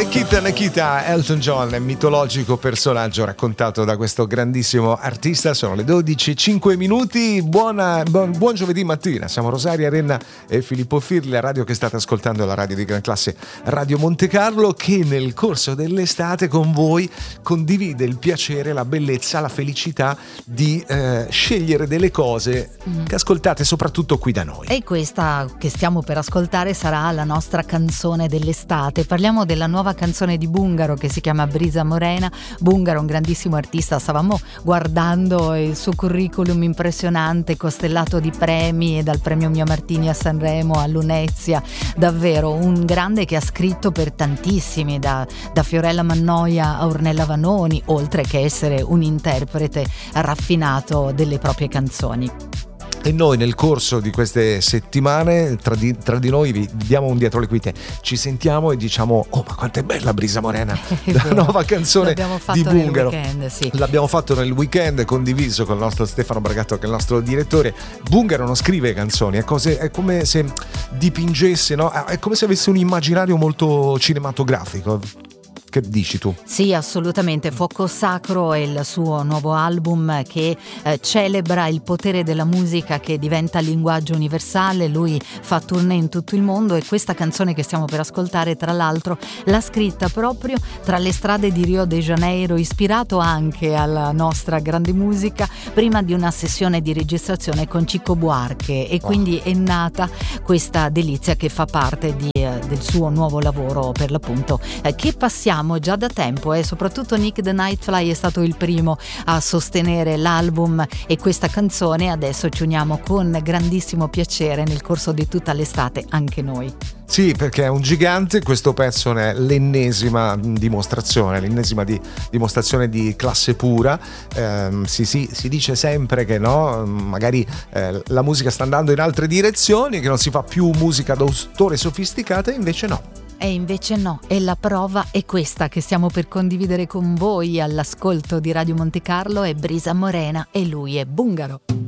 Nikita, Elton John, mitologico personaggio raccontato da questo grandissimo artista. Sono le 12:05. Buon giovedì mattina. Siamo Rosaria Renna e Filippo Firli, la radio che state ascoltando è la radio di gran classe Radio Monte Carlo, che nel corso dell'estate con voi condivide il piacere, la bellezza, la felicità di scegliere delle cose che ascoltate soprattutto qui da noi. E questa che stiamo per ascoltare sarà la nostra canzone dell'estate. Parliamo della nuova canzone di Bungaro che si chiama Brisa Morena. Bungaro, un grandissimo artista, stavamo guardando il suo curriculum impressionante, costellato di premi, e dal premio Mia Martini a Sanremo a Lunezia, davvero un grande che ha scritto per tantissimi, da Fiorella Mannoia a Ornella Vanoni, oltre che essere un interprete raffinato delle proprie canzoni. E noi nel corso di queste settimane tra di noi vi diamo un dietro le quinte, ci sentiamo e diciamo: oh, ma quanto è bella Brisa Morena, la nuova canzone di Bungaro. Weekend, sì. L'abbiamo fatto nel weekend, condiviso con il nostro Stefano Bragatto, che è il nostro direttore. Bungaro non scrive canzoni, è come se dipingesse, no? È come se avesse un immaginario molto cinematografico. Che dici tu? Sì, assolutamente. Fuoco Sacro è il suo nuovo album che celebra il potere della musica che diventa linguaggio universale. Lui fa tournée in tutto il mondo e questa canzone che stiamo per ascoltare, tra l'altro, l'ha scritta proprio tra le strade di Rio de Janeiro, ispirato anche alla nostra grande musica, prima di una sessione di registrazione con Chico Buarque, e quindi è nata questa delizia che fa parte del suo nuovo lavoro, per l'appunto, che passiamo già da tempo, e soprattutto Nick the Nightfly è stato il primo a sostenere l'album e questa canzone. Adesso ci uniamo con grandissimo piacere nel corso di tutta l'estate anche noi. Sì, perché è un gigante, questo pezzo è l'ennesima dimostrazione, dimostrazione di classe pura. Si dice sempre che no, magari la musica sta andando in altre direzioni, che non si fa più musica d'autore sofisticata, e invece no. E invece no, e la prova è questa che stiamo per condividere con voi all'ascolto di Radio Monte Carlo. È Brisa Morena e lui è Bungaro.